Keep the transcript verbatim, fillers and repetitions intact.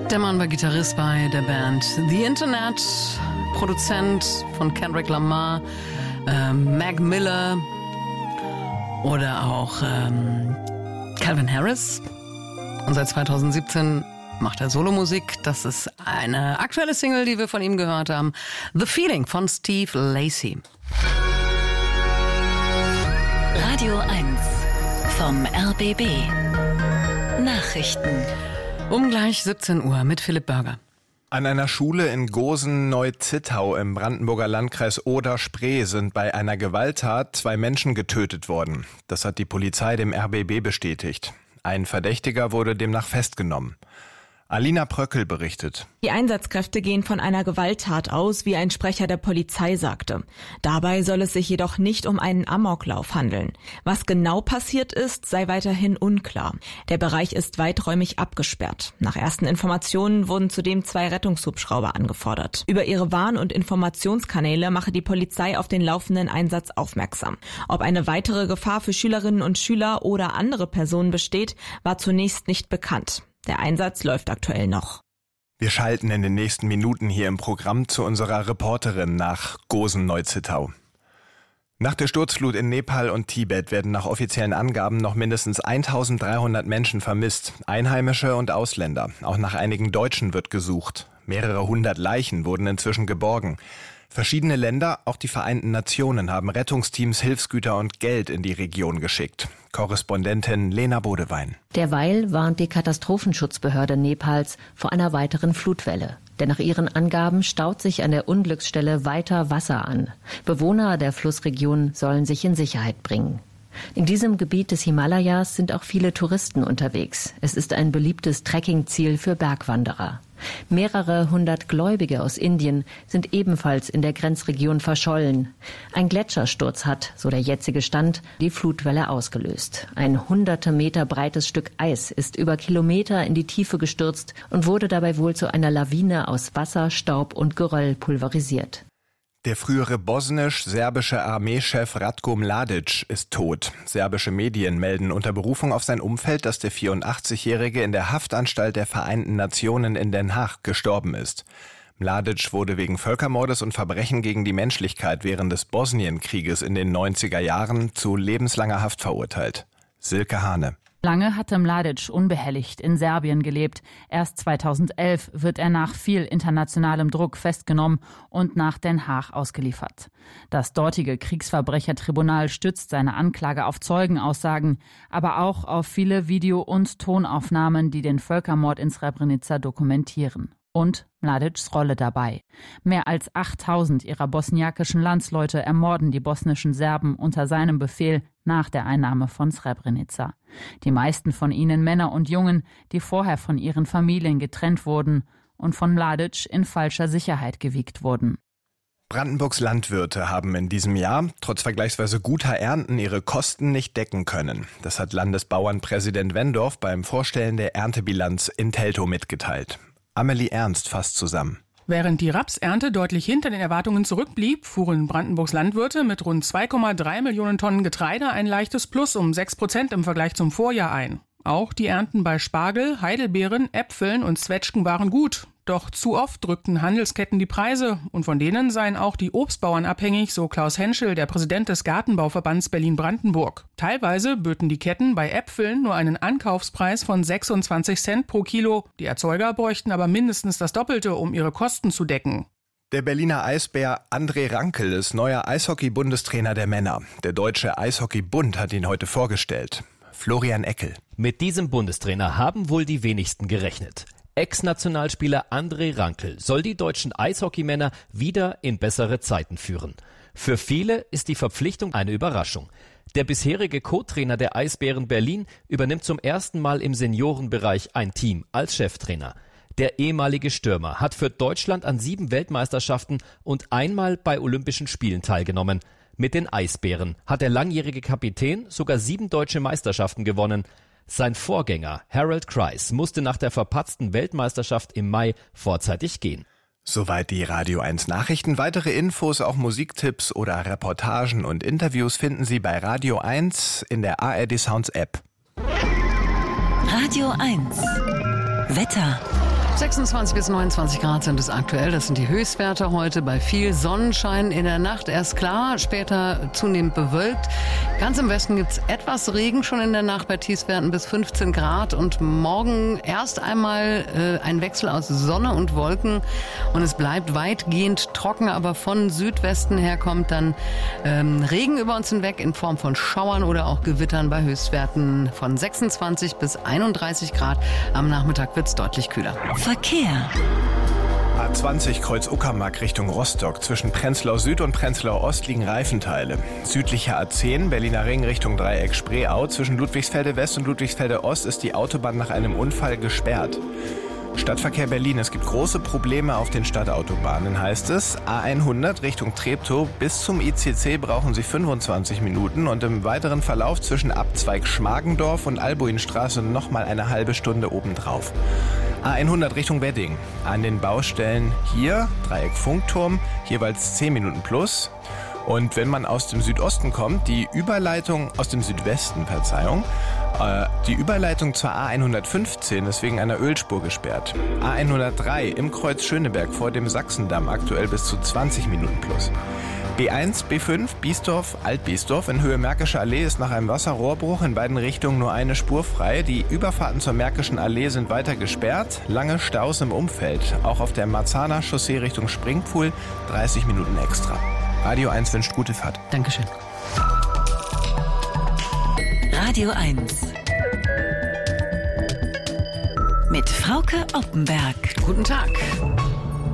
Der Mann war Gitarrist bei der Band The Internet, Produzent von Kendrick Lamar, ähm, Mac Miller oder auch ähm, Calvin Harris. Und seit zweitausendsiebzehn macht er Solomusik. Das ist eine aktuelle Single, die wir von ihm gehört haben. The Feeling von Steve Lacy. Radio eins vom R B B. Nachrichten. Um gleich siebzehn Uhr mit Philipp Börger. An einer Schule in Gosen-Neu-Zittau im Brandenburger Landkreis Oder-Spree sind bei einer Gewalttat zwei Menschen getötet worden. Das hat die Polizei dem R B B bestätigt. Ein Verdächtiger wurde demnach festgenommen. Alina Pröckel berichtet. Die Einsatzkräfte gehen von einer Gewalttat aus, wie ein Sprecher der Polizei sagte. Dabei soll es sich jedoch nicht um einen Amoklauf handeln. Was genau passiert ist, sei weiterhin unklar. Der Bereich ist weiträumig abgesperrt. Nach ersten Informationen wurden zudem zwei Rettungshubschrauber angefordert. Über ihre Warn- und Informationskanäle mache die Polizei auf den laufenden Einsatz aufmerksam. Ob eine weitere Gefahr für Schülerinnen und Schüler oder andere Personen besteht, war zunächst nicht bekannt. Der Einsatz läuft aktuell noch. Wir schalten in den nächsten Minuten hier im Programm zu unserer Reporterin nach Gosen-Neu-Zittau. Nach der Sturzflut in Nepal und Tibet werden nach offiziellen Angaben noch mindestens eintausenddreihundert Menschen vermisst, Einheimische und Ausländer. Auch nach einigen Deutschen wird gesucht. Mehrere hundert Leichen wurden inzwischen geborgen. Verschiedene Länder, auch die Vereinten Nationen, haben Rettungsteams, Hilfsgüter und Geld in die Region geschickt. Korrespondentin Lena Bodewein. Derweil warnt die Katastrophenschutzbehörde Nepals vor einer weiteren Flutwelle. Denn nach ihren Angaben staut sich an der Unglücksstelle weiter Wasser an. Bewohner der Flussregion sollen sich in Sicherheit bringen. In diesem Gebiet des Himalayas sind auch viele Touristen unterwegs. Es ist ein beliebtes Trekkingziel für Bergwanderer. Mehrere hundert Gläubige aus Indien sind ebenfalls in der Grenzregion verschollen. Ein Gletschersturz hat, so der jetzige Stand, die Flutwelle ausgelöst. Ein hunderte Meter breites Stück Eis ist über Kilometer in die Tiefe gestürzt und wurde dabei wohl zu einer Lawine aus Wasser, Staub und Geröll pulverisiert. Der frühere bosnisch-serbische Armeechef Ratko Mladic ist tot. Serbische Medien melden unter Berufung auf sein Umfeld, dass der vierundachtzigjährige in der Haftanstalt der Vereinten Nationen in Den Haag gestorben ist. Mladic wurde wegen Völkermordes und Verbrechen gegen die Menschlichkeit während des Bosnienkrieges in den neunziger Jahren zu lebenslanger Haft verurteilt. Silke Hane. Lange hatte Mladic unbehelligt in Serbien gelebt. Erst zweitausendelf wird er nach viel internationalem Druck festgenommen und nach Den Haag ausgeliefert. Das dortige Kriegsverbrechertribunal stützt seine Anklage auf Zeugenaussagen, aber auch auf viele Video- und Tonaufnahmen, die den Völkermord in Srebrenica dokumentieren. Und Mladics Rolle dabei. Mehr als achttausend ihrer bosniakischen Landsleute ermorden die bosnischen Serben unter seinem Befehl nach der Einnahme von Srebrenica. Die meisten von ihnen Männer und Jungen, die vorher von ihren Familien getrennt wurden und von Mladic in falscher Sicherheit gewiegt wurden. Brandenburgs Landwirte haben in diesem Jahr trotz vergleichsweise guter Ernten ihre Kosten nicht decken können. Das hat Landesbauernpräsident Wendorf beim Vorstellen der Erntebilanz in Teltow mitgeteilt. Amelie Ernst fasst zusammen. Während die Rapsernte deutlich hinter den Erwartungen zurückblieb, fuhren Brandenburgs Landwirte mit rund zwei Komma drei Millionen Tonnen Getreide ein leichtes Plus um sechs Prozent im Vergleich zum Vorjahr ein. Auch die Ernten bei Spargel, Heidelbeeren, Äpfeln und Zwetschgen waren gut. Doch zu oft drückten Handelsketten die Preise und von denen seien auch die Obstbauern abhängig, so Klaus Henschel, der Präsident des Gartenbauverbands Berlin-Brandenburg. Teilweise böten die Ketten bei Äpfeln nur einen Ankaufspreis von sechsundzwanzig Cent pro Kilo. Die Erzeuger bräuchten aber mindestens das Doppelte, um ihre Kosten zu decken. Der Berliner Eisbär André Rankel ist neuer Eishockey-Bundestrainer der Männer. Der Deutsche Eishockey-Bund hat ihn heute vorgestellt. Florian Eckel. Mit diesem Bundestrainer haben wohl die wenigsten gerechnet. Ex-Nationalspieler André Rankel soll die deutschen Eishockeymänner wieder in bessere Zeiten führen. Für viele ist die Verpflichtung eine Überraschung. Der bisherige Co-Trainer der Eisbären Berlin übernimmt zum ersten Mal im Seniorenbereich ein Team als Cheftrainer. Der ehemalige Stürmer hat für Deutschland an sieben Weltmeisterschaften und einmal bei Olympischen Spielen teilgenommen. Mit den Eisbären hat der langjährige Kapitän sogar sieben deutsche Meisterschaften gewonnen. Sein Vorgänger Harold Kreis musste nach der verpatzten Weltmeisterschaft im Mai vorzeitig gehen. Soweit die Radio eins Nachrichten. Weitere Infos, auch Musiktipps oder Reportagen und Interviews finden Sie bei Radio eins in der A R D Sounds App. Radio eins Wetter. sechsundzwanzig bis neunundzwanzig Grad sind es aktuell. Das sind die Höchstwerte heute bei viel Sonnenschein in der Nacht. Erst klar, später zunehmend bewölkt. Ganz im Westen gibt es etwas Regen schon in der Nacht bei Tiefstwerten bis fünfzehn Grad. Und morgen erst einmal äh, ein Wechsel aus Sonne und Wolken. Und es bleibt weitgehend trocken, aber von Südwesten her kommt dann ähm, Regen über uns hinweg in Form von Schauern oder auch Gewittern bei Höchstwerten von sechsundzwanzig bis einunddreißig Grad. Am Nachmittag wird es deutlich kühler. Verkehr. A zwanzig Kreuz Uckermark Richtung Rostock. Zwischen Prenzlau Süd und Prenzlau Ost liegen Reifenteile. Südlicher A zehn, Berliner Ring Richtung Dreieck Spreeau. Zwischen Ludwigsfelde West und Ludwigsfelde Ost ist die Autobahn nach einem Unfall gesperrt. Stadtverkehr Berlin. Es gibt große Probleme auf den Stadtautobahnen, heißt es. A hundert Richtung Treptow. Bis zum I C C brauchen Sie fünfundzwanzig Minuten und im weiteren Verlauf zwischen Abzweig Schmargendorf und Albuinstraße nochmal eine halbe Stunde obendrauf. A hundert Richtung Wedding. An den Baustellen hier, Dreieck Funkturm, jeweils zehn Minuten plus. Und wenn man aus dem Südosten kommt, die Überleitung aus dem Südwesten, Verzeihung, äh, die Überleitung zur A hundertfünfzehn ist wegen einer Ölspur gesperrt. A hundertdrei im Kreuz Schöneberg vor dem Sachsendamm aktuell bis zu zwanzig Minuten plus. B eins, B fünf, Biesdorf, Altbiesdorf in Höhe Märkische Allee ist nach einem Wasserrohrbruch in beiden Richtungen nur eine Spur frei. Die Überfahrten zur Märkischen Allee sind weiter gesperrt. Lange Staus im Umfeld. Auch auf der Marzahner Chaussee Richtung Springpool dreißig Minuten extra. Radio eins wünscht gute Fahrt. Dankeschön. Radio eins. Mit Frauke Oppenberg. Guten Tag.